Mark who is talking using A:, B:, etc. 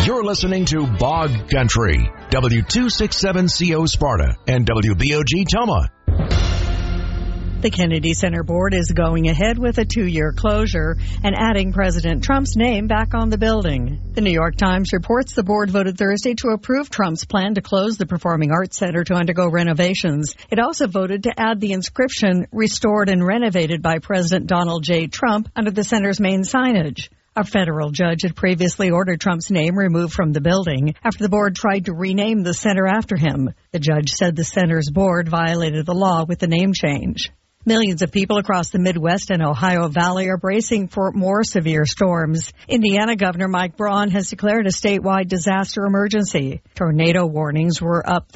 A: You're listening to Bog Country, W267CO Sparta and WBOG Toma.
B: The Kennedy Center Board is going ahead with a 2-year closure and adding President Trump's name back on the building. The New York Times reports the board voted Thursday to approve Trump's plan to close the Performing Arts Center to undergo renovations. It also voted to add the inscription, "Restored and renovated by President Donald J. Trump," under the center's main signage. A federal judge had previously ordered Trump's name removed from the building after the board tried to rename the center after him. The judge said the center's board violated the law with the name change. Millions of people across the Midwest and Ohio Valley are bracing for more severe storms. Indiana Governor Mike Braun has declared a statewide disaster emergency. Tornado warnings were up